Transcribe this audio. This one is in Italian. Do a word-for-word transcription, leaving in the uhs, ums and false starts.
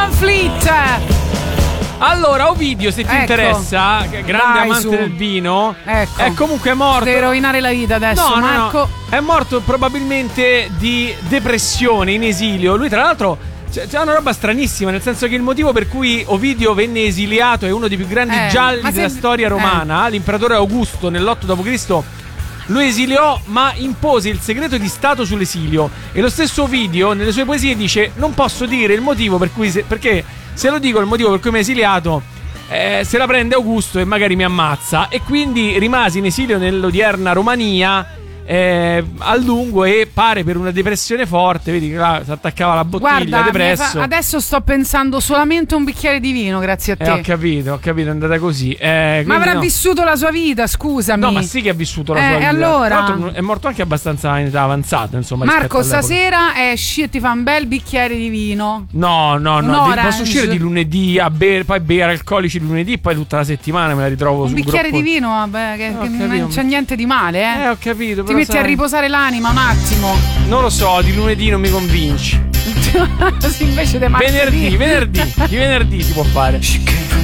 Van Fleet. Allora, Ovidio, se ti Ecco. interessa, grande Vai, amante su. del vino, Ecco. è comunque morto. Devi rovinare la vita adesso, No, no, Marco. no. È morto probabilmente di depressione in esilio. Lui, tra l'altro, c'è, c'è una roba stranissima, nel senso che il motivo per cui Ovidio venne esiliato è uno dei più grandi Eh, gialli ma della se- storia romana. L'imperatore Augusto, nell'otto dopo Cristo, lo esiliò, ma impose il segreto di stato sull'esilio. E lo stesso Ovidio, nelle sue poesie, dice: non posso dire il motivo per cui se- perché se lo dico il motivo per cui mi ha esiliato, eh, se la prende Augusto e magari mi ammazza. E quindi rimasi in esilio nell'odierna Romania eh, a lungo, e pare per una depressione forte, vedi che là si attaccava la bottiglia, Guarda, mi depresso. fa- adesso sto pensando solamente a un bicchiere di vino, grazie a te. Eh, ho capito, ho capito, è andata così. Eh, Ma quindi avrà no. vissuto la sua vita, scusami. No, ma sì che ha vissuto la Eh, sua e vita. allora? Tra l'altro è morto anche abbastanza in età avanzata, insomma. Marco, rispetto all'epoca. stasera esci e ti fa un bel bicchiere di vino. No, no, Un no. di- orange. Posso uscire di lunedì a bere, poi bere alcolici di lunedì, poi tutta la settimana me la ritrovo Un sul bicchiere groppone. di vino, vabbè, che, Ho che capito. non c'è niente di male, eh. Eh, ho capito. Ti però metti a sai, riposare l'anima un attimo. Non lo so, di lunedì non mi convinci. Invece di martedì. Venerdì, venerdì, di venerdì si può fare.